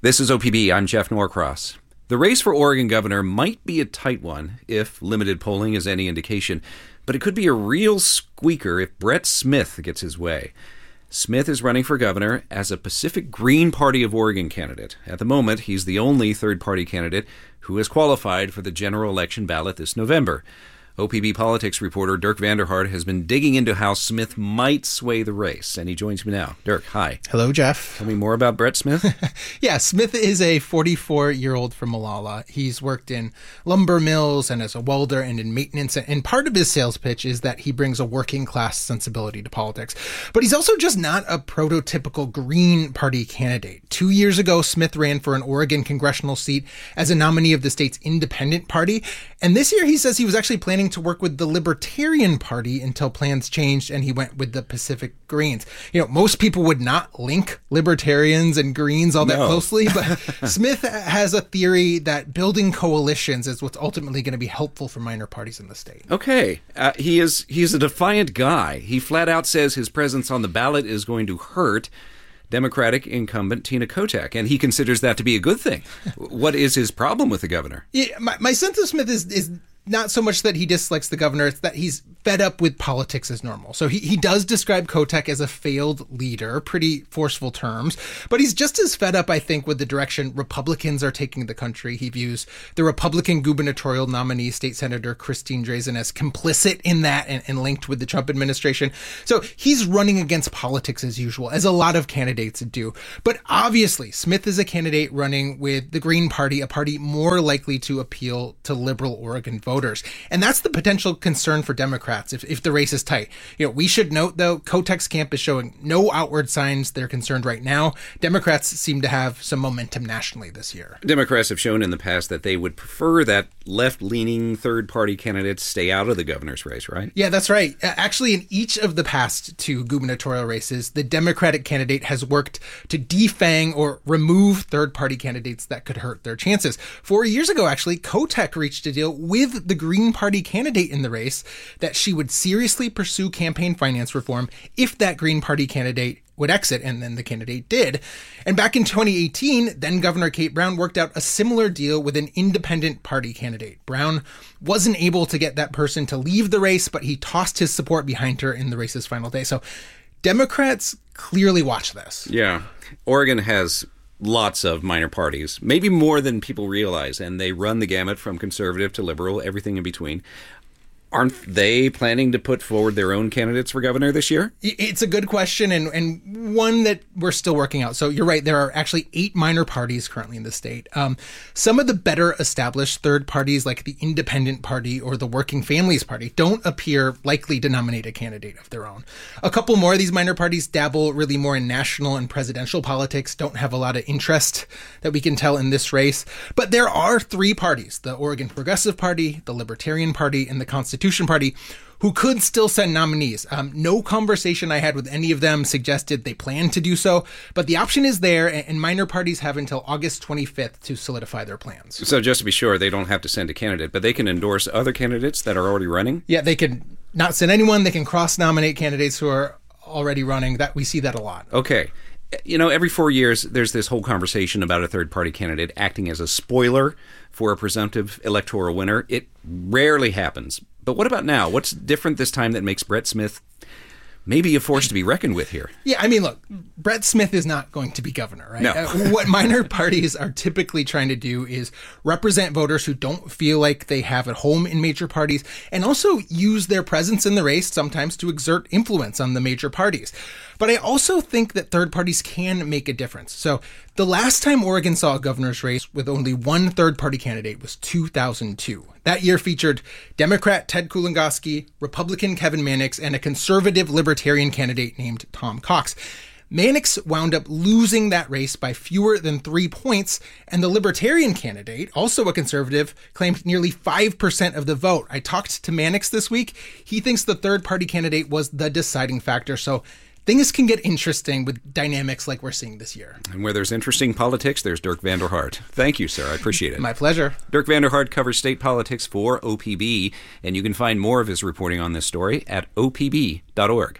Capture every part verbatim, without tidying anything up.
This is O P B. I'm Jeff Norcross. The race for Oregon governor might be a tight one, if limited polling is any indication, but it could be a real squeaker if Brett Smith gets his way. Smith is running for governor as a Pacific Green Party of Oregon candidate. At the moment, he's the only third-party candidate who has qualified for the general election ballot this November. O P B politics reporter Dirk Vanderhart has been digging into how Smith might sway the race, and he joins me now. Dirk, hi. Hello, Jeff. Tell me more about Brett Smith. Yeah, Smith is a forty-four-year-old from Molalla. He's worked in lumber mills and as a welder and in maintenance, and part of his sales pitch is that he brings a working-class sensibility to politics. But he's also just not a prototypical Green Party candidate. Two years ago, Smith ran for an Oregon congressional seat as a nominee of the state's Independent Party, and this year he says he was actually planning to work with the Libertarian Party until plans changed and he went with the Pacific Greens. You know, most people would not link Libertarians and Greens all that no. closely, but Smith has a theory that building coalitions is what's ultimately going to be helpful for minor parties in the state. Okay. Uh, he is he's a defiant guy. He flat out says his presence on the ballot is going to hurt Democratic incumbent Tina Kotek, and he considers that to be a good thing. What is his problem with the governor? Yeah, my, my sense of Smith is is not so much that he dislikes the governor, it's that he's fed up with politics as normal. So he, he does describe Kotek as a failed leader, pretty forceful terms, but he's just as fed up, I think, with the direction Republicans are taking the country. He views the Republican gubernatorial nominee, State Senator Christine Drazan, as complicit in that and, and linked with the Trump administration. So he's running against politics as usual, as a lot of candidates do. But obviously, Smith is a candidate running with the Green Party, a party more likely to appeal to liberal Oregon voters. Voters. And that's the potential concern for Democrats if, if the race is tight. You know, we should note, though, Kotek's camp is showing no outward signs they're concerned right now. Democrats seem to have some momentum nationally this year. Democrats have shown in the past that they would prefer that left-leaning third-party candidates stay out of the governor's race, right? Yeah, that's right. Actually, in each of the past two gubernatorial races, the Democratic candidate has worked to defang or remove third-party candidates that could hurt their chances. Four years ago, actually, Kotek reached a deal with the Green Party candidate in the race that she would seriously pursue campaign finance reform if that Green Party candidate would exit, and then the candidate did. And back in twenty eighteen, then Governor Kate Brown worked out a similar deal with an Independent Party candidate. Brown wasn't able to get that person to leave the race, but he tossed his support behind her in the race's final day. So Democrats clearly watch this. Yeah. Oregon has lots of minor parties, maybe more than people realize, and they run the gamut from conservative to liberal, everything in between. Aren't they planning to put forward their own candidates for governor this year? It's a good question, and, and one that we're still working out. So you're right, there are actually eight minor parties currently in the state. Um, some of the better established third parties, like the Independent Party or the Working Families Party, don't appear likely to nominate a candidate of their own. A couple more of these minor parties dabble really more in national and presidential politics, don't have a lot of interest that we can tell in this race. But there are three parties, the Oregon Progressive Party, the Libertarian Party, and the Constitution Party, who could still send nominees. Um, no conversation I had with any of them suggested they plan to do so, but the option is there, and minor parties have until August twenty-fifth to solidify their plans. So just to be sure, they don't have to send a candidate, but they can endorse other candidates that are already running? Yeah, they can not send anyone. They can cross-nominate candidates who are already running. That we see that a lot. Okay. You know, every four years, there's this whole conversation about a third-party candidate acting as a spoiler for a presumptive electoral winner. It rarely happens. But what about now? What's different this time that makes Brett Smith maybe a force to be reckoned with here? Yeah, I mean, look, Brett Smith is not going to be governor, right? No. uh, what minor parties are typically trying to do is represent voters who don't feel like they have a home in major parties, and also use their presence in the race sometimes to exert influence on the major parties. But I also think that third parties can make a difference. So the last time Oregon saw a governor's race with only one third-party candidate was two thousand two. That year featured Democrat Ted Kulongoski, Republican Kevin Mannix, and a conservative libertarian candidate named Tom Cox. Mannix wound up losing that race by fewer than three points, and the Libertarian candidate, also a conservative, claimed nearly five percent of the vote. I talked to Mannix this week. He thinks the third-party candidate was the deciding factor, so things can get interesting with dynamics like we're seeing this year. And where there's interesting politics, there's Dirk Vanderhart. Thank you, sir. I appreciate it. My pleasure. Dirk Vanderhart covers state politics for O P B, and you can find more of his reporting on this story at O P B dot org.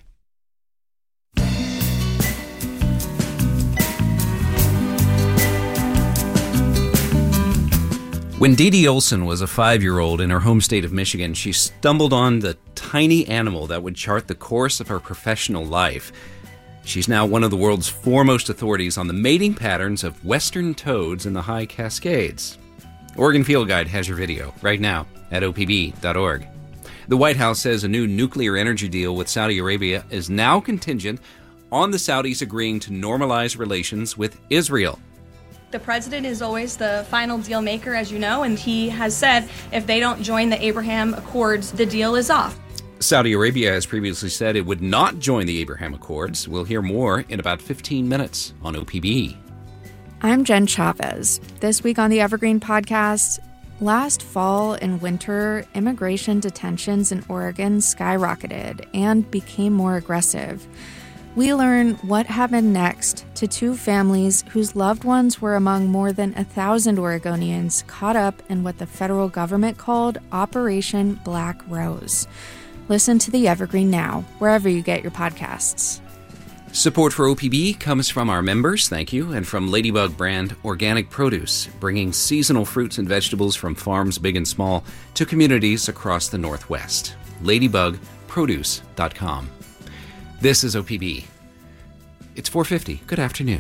When Dee Dee Olson was a five-year-old in her home state of Michigan, she stumbled on the tiny animal that would chart the course of her professional life. She's now one of the world's foremost authorities on the mating patterns of western toads in the high Cascades. Oregon Field Guide has your video right now at O P B dot org. The White House says a new nuclear energy deal with Saudi Arabia is now contingent on the Saudis agreeing to normalize relations with Israel. The president is always the final deal maker, as you know, and he has said if they don't join the Abraham Accords, the deal is off. Saudi Arabia has previously said it would not join the Abraham Accords. We'll hear more in about fifteen minutes on O P B. I'm Jen Chavez. This week on the Evergreen Podcast, last fall and winter, immigration detentions in Oregon skyrocketed and became more aggressive. We learn what happened next to two families whose loved ones were among more than a thousand Oregonians caught up in what the federal government called Operation Black Rose. Listen to the Evergreen now, wherever you get your podcasts. Support for O P B comes from our members, thank you, and from Ladybug brand Organic Produce, bringing seasonal fruits and vegetables from farms big and small to communities across the Northwest. ladybug produce dot com. This is O P B. It's four fifty. Good afternoon.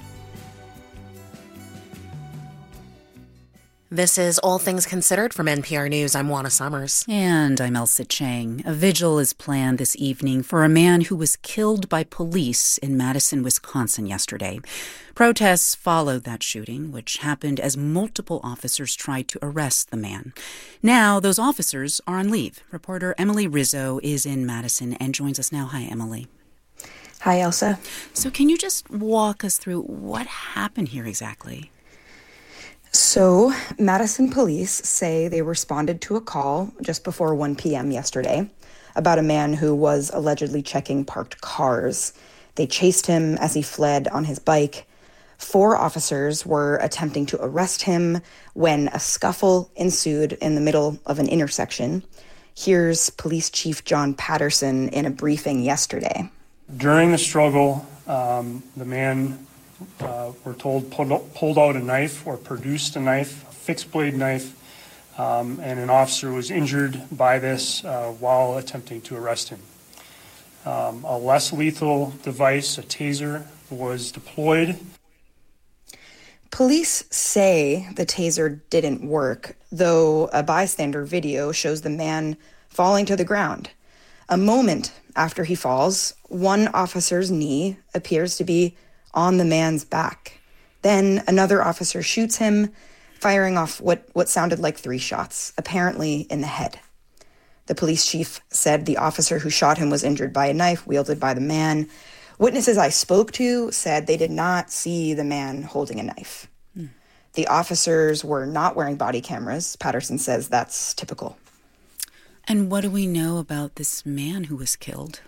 This is All Things Considered from N P R News. I'm Juana Summers. And I'm Elsa Chang. A vigil is planned this evening for a man who was killed by police in Madison, Wisconsin yesterday. Protests followed that shooting, which happened as multiple officers tried to arrest the man. Now, those officers are on leave. Reporter Emily Rizzo is in Madison and joins us now. Hi, Emily. Hi, Elsa. So can you just walk us through what happened here exactly? So, Madison police say they responded to a call just before one p.m. yesterday about a man who was allegedly checking parked cars. They chased him as he fled on his bike. Four officers were attempting to arrest him when a scuffle ensued in the middle of an intersection. Here's Police Chief John Patterson in a briefing yesterday. During the struggle, um, the man, uh, we're told, pulled, pulled out a knife or produced a knife, a fixed blade knife, um, and an officer was injured by this uh, while attempting to arrest him. Um, a less lethal device, a taser, was deployed. Police say the taser didn't work, though a bystander video shows the man falling to the ground. A moment after he falls, one officer's knee appears to be on the man's back. Then another officer shoots him, firing off what, what sounded like three shots, apparently in the head. The police chief said the officer who shot him was injured by a knife wielded by the man. Witnesses I spoke to said they did not see the man holding a knife. Hmm. The officers were not wearing body cameras. Patterson says that's typical. And what do we know about this man who was killed?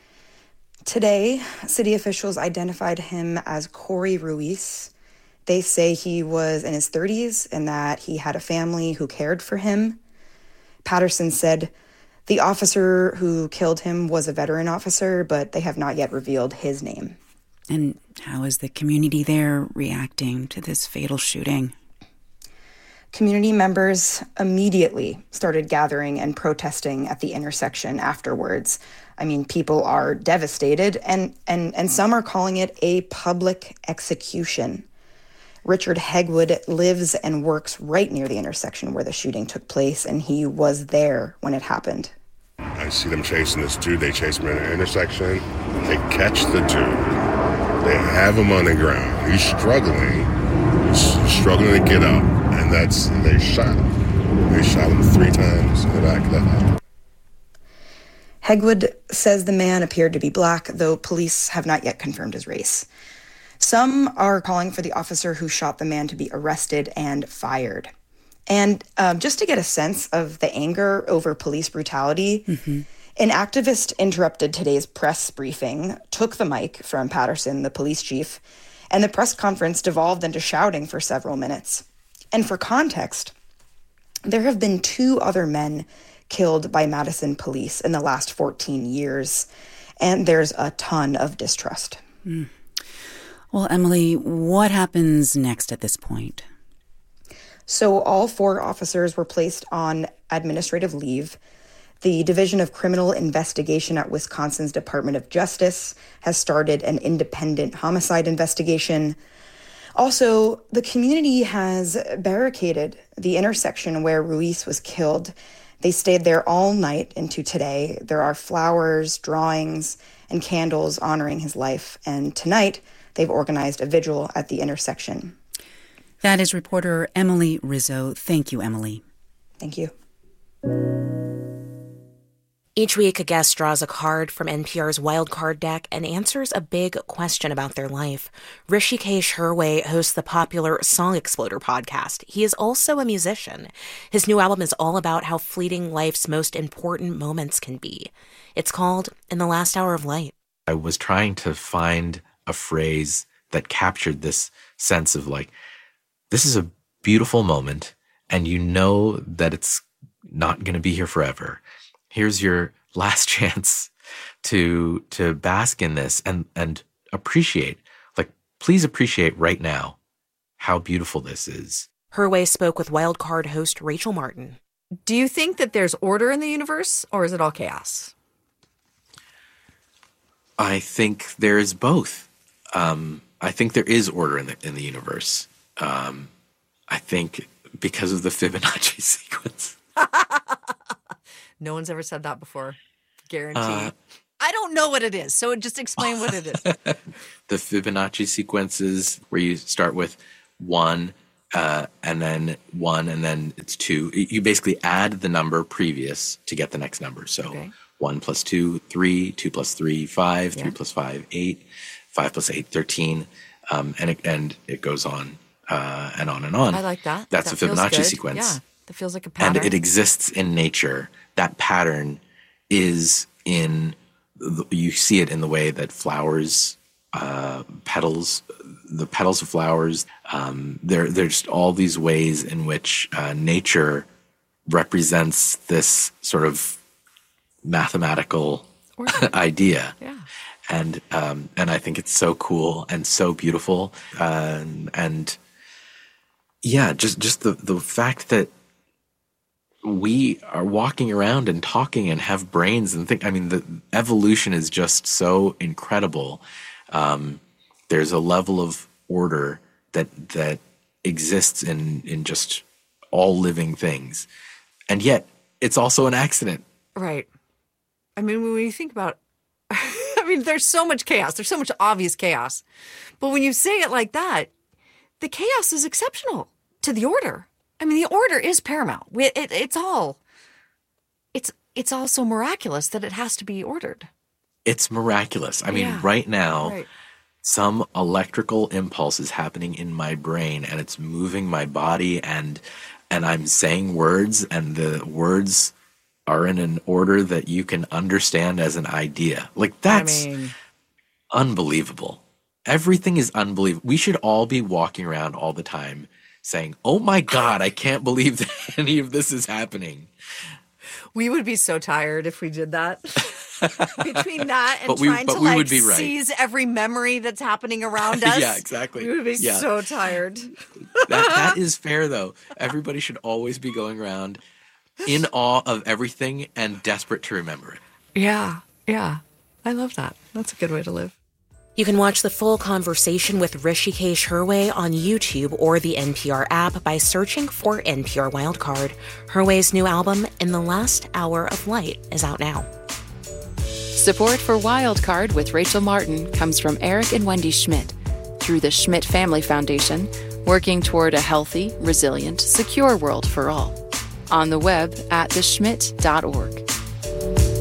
Today, city officials identified him as Corey Ruiz. They say he was in his thirties and that he had a family who cared for him. Patterson said the officer who killed him was a veteran officer, but they have not yet revealed his name. And how is the community there reacting to this fatal shooting? Community members immediately started gathering and protesting at the intersection afterwards. I mean, people are devastated, and, and, and some are calling it a public execution. Richard Hegwood lives and works right near the intersection where the shooting took place, and he was there when it happened. I see them chasing this dude. They chase him in an intersection. They catch the dude. They have him on the ground. He's struggling. He's struggling to get up. And that's, they shot him. They shot him three times in the back of the head. Hegwood says the man appeared to be black, though police have not yet confirmed his race. Some are calling for the officer who shot the man to be arrested and fired. And um, just to get a sense of the anger over police brutality, mm-hmm. an activist interrupted today's press briefing, took the mic from Patterson, the police chief, and the press conference devolved into shouting for several minutes. And for context, there have been two other men killed by Madison police in the last fourteen years, and there's a ton of distrust. Mm. Well, Emily, what happens next at this point? So all four officers were placed on administrative leave. The Division of Criminal Investigation at Wisconsin's Department of Justice has started an independent homicide investigation. Also, the community has barricaded the intersection where Ruiz was killed. They stayed there all night into today. There are flowers, drawings, and candles honoring his life. And tonight, they've organized a vigil at the intersection. That is reporter Emily Rizzo. Thank you, Emily. Thank you. Each week, a guest draws a card from N P R's Wildcard deck and answers a big question about their life. Hrishikesh Hirway hosts the popular Song Exploder podcast. He is also a musician. His new album is all about how fleeting life's most important moments can be. It's called In the Last Hour of Light. I was trying to find a phrase that captured this sense of like, this is a beautiful moment, and you know that it's not going to be here forever. Here's your last chance to to bask in this and and appreciate, like, please appreciate right now how beautiful this is. Hirway spoke with Wildcard host Rachel Martin. Do you think that there's order in the universe, or is it all chaos? I think there is both. Um, I think there is order in the in the universe. Um, I think because of the Fibonacci sequence. No one's ever said that before. Guaranteed. Uh, I don't know what it is, so just explain what it is. The Fibonacci sequences where you start with one, uh, and then one, and then it's two. You basically add the number previous to get the next number. So okay. one plus two, three, two plus three, five, yeah. three plus five, eight, five plus eight, thirteen, um, and it, and it goes on uh, and on and on. I like that. That's that a Fibonacci sequence. Yeah, that feels like a pattern. And it exists in nature. That pattern is in, you see it in the way that flowers, uh, petals, the petals of flowers, um, there, there's all these ways in which uh, nature represents this sort of mathematical idea. Yeah. And, um, and I think it's so cool and so beautiful. Uh, and, and yeah, just, just the, the fact that we are walking around and talking and have brains and think, I mean, the evolution is just so incredible. Um, there's a level of order that, that exists in, in just all living things. And yet it's also an accident. Right. I mean, when you think about, I mean, there's so much chaos. There's so much obvious chaos. But when you say it like that, the chaos is exceptional to the order. I mean, the order is paramount. It, it, it's all, it's it's all so miraculous that it has to be ordered. It's miraculous. I mean, yeah. right now, right. some electrical impulse is happening in my brain, and it's moving my body, and and I'm saying words, and the words are in an order that you can understand as an idea. Like, that's I mean, unbelievable. Everything is unbelievable. We should all be walking around all the time saying, oh my God, I can't believe that any of this is happening. We would be so tired if we did that. Between that and but we, trying but to we like would be right. seize every memory that's happening around us. Yeah, exactly. We would be yeah. so tired. that, that is fair, though. Everybody should always be going around in awe of everything and desperate to remember it. Yeah, yeah. I love that. That's a good way to live. You can watch the full conversation with Hrishikesh Hirway on YouTube or the N P R app by searching for N P R Wildcard. Hirway's new album, In the Last Hour of Light, is out now. Support for Wildcard with Rachel Martin comes from Eric and Wendy Schmidt through the Schmidt Family Foundation, working toward a healthy, resilient, secure world for all. On the web at the schmidt dot org.